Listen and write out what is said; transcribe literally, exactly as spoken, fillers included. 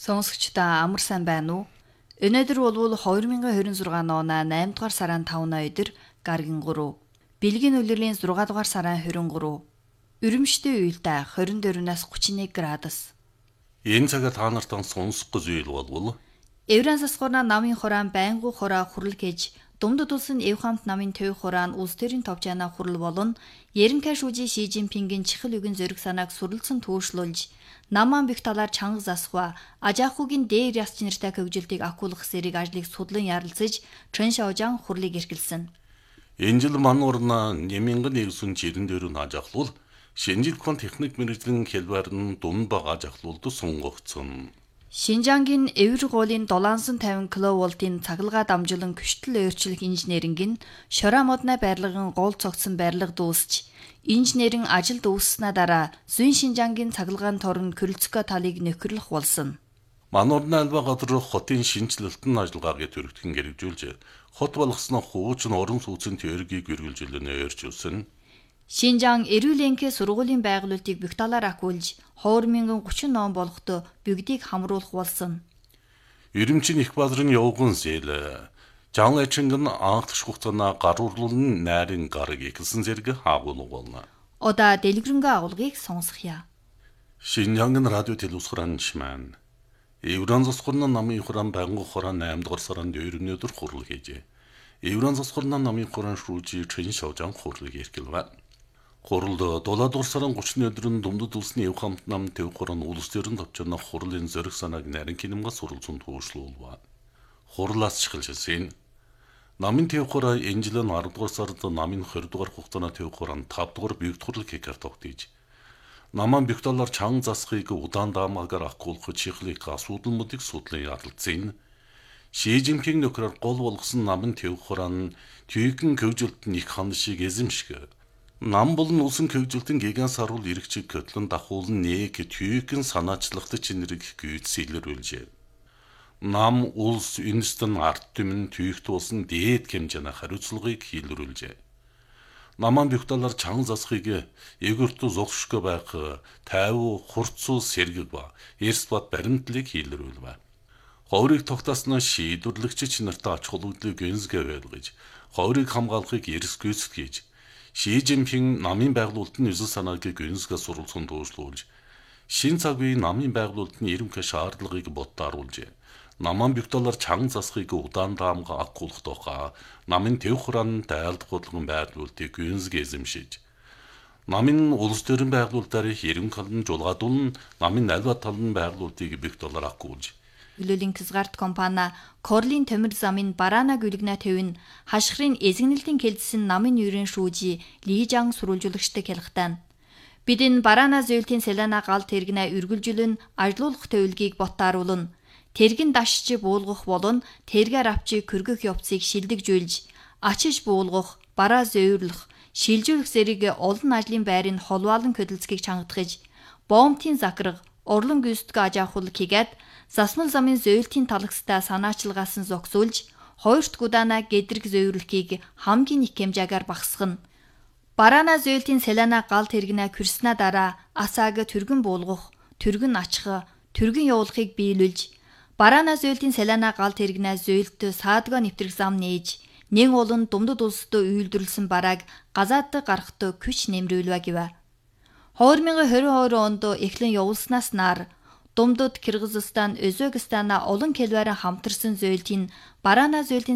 Сонсогчдоо амар сайн байна уу? Өнөөдөр болвол две тысячи двадцать шесть оны eight дугаар сарын петний өдөр гаргийн тhree. Бэлгийн улирлын six дугаар сарын twenty-three. Өрөмштэй уйлдаа twenty-four-наас thirty-one градус. Энэ цагаар та нартаа сонсох гэж үйл болвол Евран засгуурна намын хураан байнгу хураа хурал гэж Думдад улсын Евхамт намын төв хураан улс төрийн товчаанаа хурал болон Ерөнхий шүүжийн Ши Жинпингийн чихэл үгийн зориг санааг суралцсан түүшлүүлж Наман бих талаар чанга засхва Ажаахугийн дээр ясч нэртэй хөгжилтийг акуулах зэрэг ажлыг судлан ярилцаж Чэн Шаожан хурлыг эрхэлсэн. Энэ жил мануурна нэмингэн нэгсэн жирэн дээр нь ажаахлуул Шинжилхэн техник мэргэжлийн хэлбэр нь дунд байгаа ажаахлуулд сунгогдсон. Шинжангийн эвэр гуулын seven fifty киловольтын цахилгаан дамжуулан күштэл өөрчлөх инженерингийн шороо модны барилгын гол цогцсон барилга дуусч инженерийн ажил дуусснаа дараа Зүүн Шинжангийн цахилгаан торн Крылцко талыг нөхөрлөх болсон. Мануурна альва газар хотын шинжилэлтэн ажиллагаагийн төрөгдгөн хэрэгжүүлж хот болгосноо хуучин орон сууцын теоргийг үргэлжлүүлнэ өөрчилсөн. Шинжаан эрүүл энхээ сургуулийн байгуулалтыг бүх талаар акуулж two thousand thirty ном болохдоо бүгдийг хамруулах болсон. Ирэмчин их бадрын явган зээл Жан Эчингэн анхдагч хугацаана гаруурлуулн найрын гарыг ихэлсэн зэрэг хаагуулга болно. Одоо дэлгэрэнгээ агуулгыг сонсгоё. Шинжаангын радио телевизхран шман. Евран засгуурна намын хураан байнгу хураан eight дугаар сарын two-ний өдөр хурал хийжээ. Евран засгуурна намын хураан шүүжи Чэн Шаожан хурлыг эрхэлвэ. Хуралд seven дугаар сарын thirty-ний өдөр нь Думдад улсны Евхамт нам төв хураан улс төрийн товчооноо хурлын зориг санааг нарийн кинемга суралцсан түүшлүүлвэ. Хурлаас чиглэсэн намын төв хураа энэ жил ten дугаар сард намын twenty дугаар хугацааны төв хураан five дугаар бигт хурлыг хийхээр тогтъож наман бих талаар чанга засхыг удаан даамаагаар акуулах чихлийг асуудалмуудыг судлан ярилцсан. Ши Жинпинг нөхрөөр гол болгосон намын төв хураан түйгэн хөгжилт нь их ханшиг эзэмшгэ. Нам болон улсын хөгжилтийн гигант сарвал эрэгчиг көтлөн дахуулан нэг түйгэн санаачлагт чинэрэг гүйц илэрүүлжээ. Нам улс инстэн арт түмэн түйгт болсон дээд хэмжээний хариуцлагыг илэрүүлжээ. Наман бих талаар чанга засхыг эгөртө зогсшгүй байх тайвуу хурцуу сэргэг ба эрс бат баримтлыг илэрүүлвэ. Ховрыг тогтоосноо шийдвэрлэгч нартай ач холбогдлыг гэнсгэ байлгаж, ховрыг хамгаалахыг эрс гүйцэтгэж, Ши Жинпинг намын байгуулалтын нөөцөл санааг гэнсгэ суралцсан дуушлуулж, шин цаг үеийн намын байгуулалтын ерөнхий шаардлагыг боддааруулжээ. Наман бих талаар чанга засхыг удаан даамга акуулах тухай намын төв хураан дайлдах бодлогон байрлуулалтыг гэнсгэ эзэмшиж, намын улс төрийн байгуулалтаар ерөнхий жулгаадуулан намын альва талын байгуулалтыг бих талаар акуулж, Хөлөлийн Кызгарт компани Корлин төмөр замын Барана гүлгнэ төвн хашхрын эзэгнэлтийн кэлдсэн намын юрийн шүүжи Лижан сурвалжуулагчтай хэлхтан. Бид энэ Барана зөөлтийн Селена гал тэргнэ үргэлжлэн ажлуулах төвлөгийг боттааруулна. Тэргэн дашчи буулгах болон тэргээр авчи көргөх явцыг шилдэгжүүлж, ачиж буулгах, бараа зөөврлөх, шилжүүлэх зэрэг олон ажлын байрын холваалан хөдөлцгийг чангадахж, боомтын закраг, орлон гүйцэтгэх ажаахуулга хийгээд Засмал замын зөөлтийн талагстай санаачилгаас нь зогсуулж, хоёрт гудаана гэдрэг зөөврлөхийг хамгийн их хэмжээгээр багасгана. Барана зөөлтийн Селена гал тэргнэ курснаа дараа асааг түргэн буулгах, түргэн ачхаа, түргэн явуулахыг биелүүлж, Барана зөөлтийн Селена гал тэргнэ зөөлтө саадгаа нэвтрэх зам нээж, нэн олон Думдад улсдөө үйлдвэрлэсэн барааг газаадд гарахтаа күч нэмрүүлвэ гэвэ. twenty twenty-two онд эхлэн явуулснаас нар Думдад Кыргызстан, Өзбекстан олон хэлбэрээр хамтарсан зөөлтийн Барана зөөлтийн